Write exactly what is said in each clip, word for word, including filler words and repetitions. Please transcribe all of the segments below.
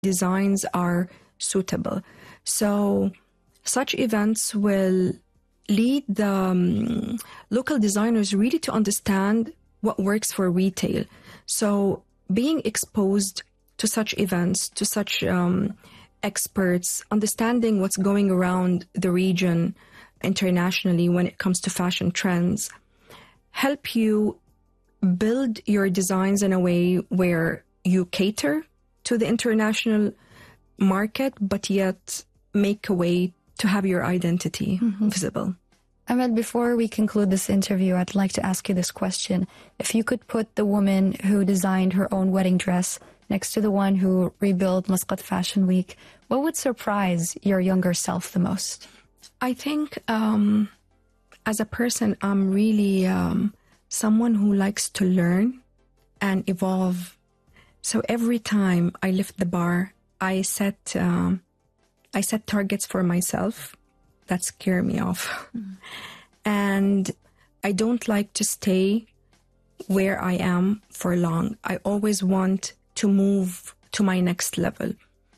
designs are suitable. So such events will lead the um, local designers really to understand what works for retail. So being exposed to such events, to such um, experts, understanding what's going around the region internationally when it comes to fashion trends, help you build your designs in a way where you cater to the international market, but yet make a way to have your identity mm-hmm. visible. Amal, before we conclude this interview, I'd like to ask you this question. If you could put the woman who designed her own wedding dress next to the one who rebuilt Muscat Fashion Week, what would surprise your younger self the most? I think um, as a person, I'm really um, someone who likes to learn and evolve. So every time I lift the bar, I set um, I set targets for myself that scare me off. Mm. And I don't like to stay where I am for long. I always want to move to my next level.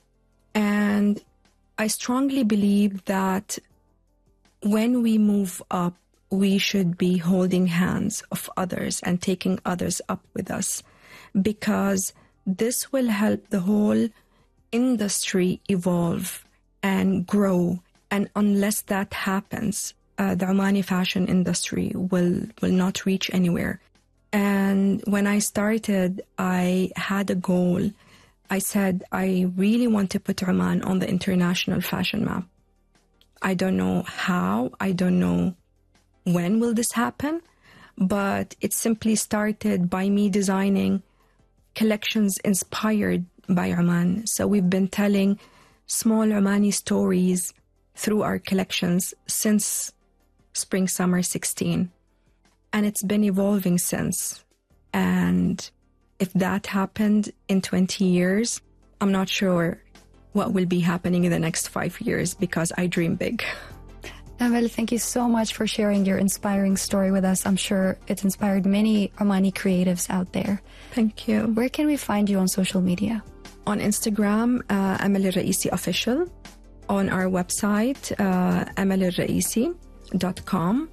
And I strongly believe that when we move up, we should be holding hands of others and taking others up with us, because this will help the whole industry evolve and grow. And unless that happens, uh, the Omani fashion industry will, will not reach anywhere. And when I started, I had a goal. I said, I really want to put Oman on the international fashion map. I don't know how, I don't know when will this happen, but it simply started by me designing collections inspired by Oman. So we've been telling small Omani stories through our collections since Spring Summer sixteen. And it's been evolving since. And if that happened in twenty years, I'm not sure what will be happening in the next five years because I dream big. Amal, thank you so much for sharing your inspiring story with us. I'm sure it inspired many Omani creatives out there. Thank you. Where can we find you on social media? On Instagram, uh, Amal Al-Raisi Official. On our website, uh, amal al raisi dot com.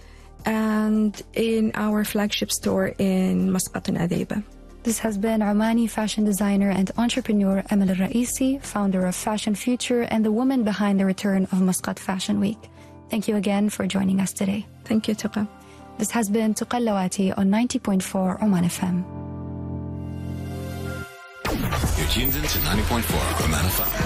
And in our flagship store in Muscat and Adaiba. This has been Omani fashion designer and entrepreneur Amal Al-Raisi, founder of Fashion Future and the woman behind the return of Muscat Fashion Week. Thank you again for joining us today. Thank you, Tuqa. This has been Tuqa Al-Lawati on ninety point four Oman F M. You're tuned in to ninety point four Oman F M.